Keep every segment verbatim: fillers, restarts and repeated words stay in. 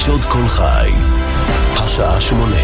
חדשות כל חי, השעה שמונה.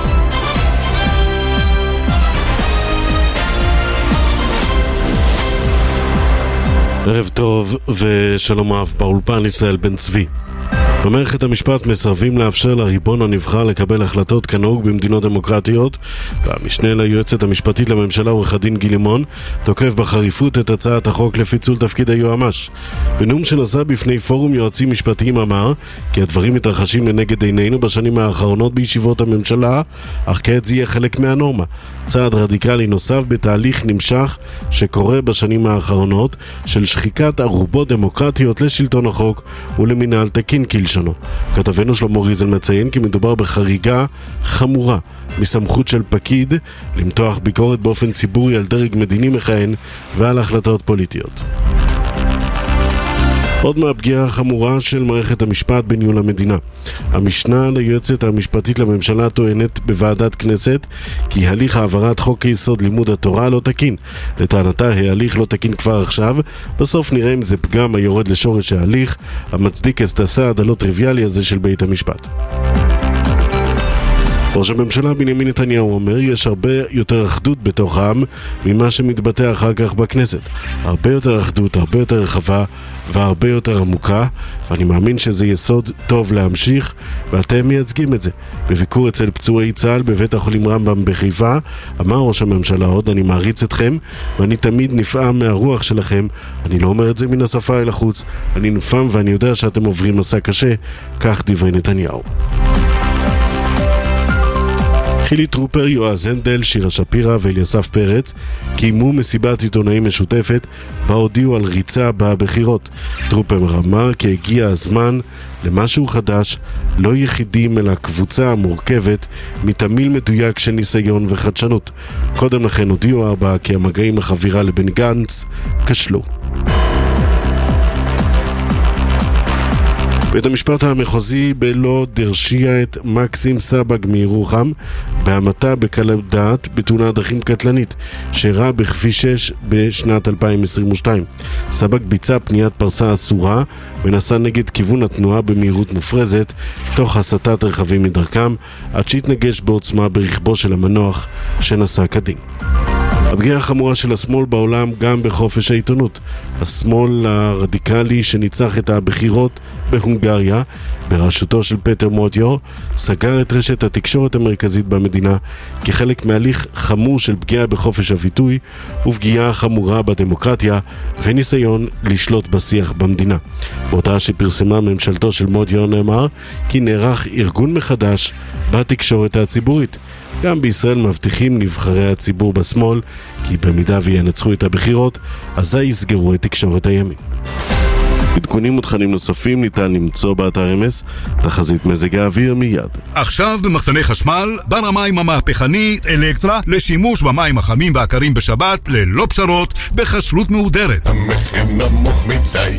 ערב טוב ושלום רב, באולפן ישראל בן צבי. במערכת המשפט מסרבים לאפשר לריבון הנבחר לקבל החלטות כנהוג במדינות דמוקרטיות, והמשנה ליועצת המשפטית לממשלה עורך הדין גיל לימון תוקף בחריפות את הצעת החוק לפיצול תפקיד היועמ"ש. בנאום שנשא בפני פורום יועצים משפטיים אמר כי הדברים מתרחשים לנגד עינינו בשנים האחרונות בישיבות הממשלה, אך כעת זה יהיה חלק מהנורמה. צעד רדיקלי נוסף בתהליך נמשך שקורה בשנים האחרונות של שחיקת ערובות דמוקרטיות לשלטון החוק ולמנהל תקין כלשונו. כתבנו שלמה ריזל מציין כי מדובר בחריגה חמורה מסמכות של פקיד למתוח ביקורת באופן ציבורי על דרג מדיני מכהן ועל החלטות פוליטיות. עוד מהפגיעה החמורה של מערכת המשפט בניהול המדינה. המשנה ליועצת המשפטית לממשלה טוענת בוועדת כנסת כי הליך העברת חוק יסוד לימוד התורה לא תקין. לטענתה ההליך לא תקין כבר עכשיו, בסוף נראה אם זה פגם היורד לשורש ההליך המצדיק את הסעד הלא טריוויאלי הזה של בית המשפט. ראש הממשלה בנימין נתניהו אומר יש הרבה יותר אחדות בתוך העם ממה שמתבטא אחר כך בכנסת. הרבה יותר אחדות, הרבה יותר רחבה והרבה יותר עמוקה, ואני מאמין שזה יסוד טוב להמשיך, ואתם מייצגים את זה. בביקור אצל פצועי צה"ל בבית החולים רמב"ם בחיפה אמר ראש הממשלה עוד, אני מעריץ אתכם ואני תמיד נפעם מהרוח שלכם. אני לא אומר את זה מן השפה אל החוץ, אני נפעם ואני יודע שאתם עוברים מסע קשה. כך דברי נתניהו. חילי טרופר, יועז הנדל, שירה שפירא ואליסף פרץ קיימו מסיבת עיתונאים משותפת בה הודיעו על ריצה בבחירות. טרופר אמר כי הגיע הזמן למשהו חדש, לא יחידים אלא קבוצה מורכבת מתמיל מדויק של ניסיון וחדשנות. קודם לכן הודיעו ארבעה כי המגעים לחבירה לבן גנץ כשלו. בית המשפט המחוזי בלוד הרשיע את מקסים סבג מירוחם בהמתה בקלות דעת בתאונת דרכים קטלנית שאירעה בכביש שש בשנת אלפיים עשרים ושתיים. סבג ביצע פניית פרסה אסורה ונסע נגד כיוון התנועה במהירות מופרזת תוך הסטת רכבים מדרכם עד שהתנגש בעוצמה ברכבו של המנוח שנסע קדים. הפגיעה החמורה של השמאל בעולם גם בחופש העיתונות. השמאל הרדיקלי שניצח את הבחירות בהונגריה בראשותו של פטר מוטיור סגר את רשת התקשורת המרכזית במדינה כחלק מהליך חמור של פגיעה בחופש הביטוי ופגיעה חמורה בדמוקרטיה וניסיון לשלוט בשיח במדינה. באותה שפרסמה ממשלתו של מוטיור נאמר כי נערך ארגון מחדש בתקשורת הציבורית. גם בישראל מבטיחים נבחרי הציבור בשמאל כי במידה וינצחו את הבחירות אזי יסגרו את תקשורת הימין. עדכונים ותכנים נוספים ניתן למצוא באתר אמס. תחזית מזג האוויר מיד. עכשיו במחסני חשמל, בר המים המהפכני אלקטרה לשימוש במים החמים והקרים בשבת ללא פשרות בחשלות מהודרת. המחיר נמוך מדי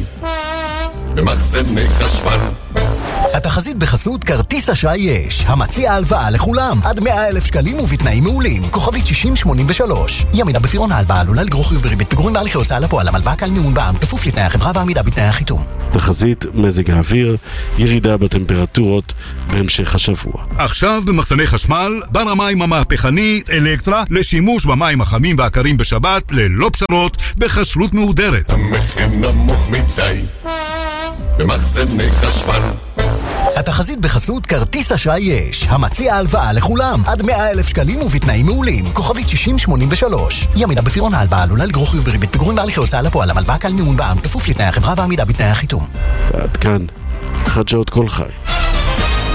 במחסני חשמל. התחזית בחסות כרטיס אשראי יש, המציע הלוואה לכולם עד מאה אלף שקלים ובתנאים מעולים. כוכבית שישים שמונים ושלוש. ימינה בפירעון ההלוואה עלולה לגרור חיוב בריבית פיגורים בהליכי הוצאה לפועל. הלוואה קל מימון בע"מ כפוף לתנאי החברה ועמידה בתנאי החיתום. תחזית מזג האוויר, ירידה בטמפרטורות בהמשך השבוע. עכשיו במחסני חשמל, בר המים המהפכני אלקטרה לשימוש במים החמים והקרים בשבת ללא פשרות בחשלות מהודרת. המחיר נמוך מדי במחסני חשמל. התחזית בחסות כרטיס אשראי יש, המציע הלוואה לכולם עד מאה אלף שקלים ובתנאים מעולים. כוכבית שישים שמונים ושלוש. ימינה בפירעון ההלוואה עלולה לגרור חיוב בריבית פיגורים בהליכי הוצאה לפועל. הלוואה קל מימון בע"מ כפוף לתנאי החברה ועמידה בתנאי החיתום. ועד כאן חדשות כל חי.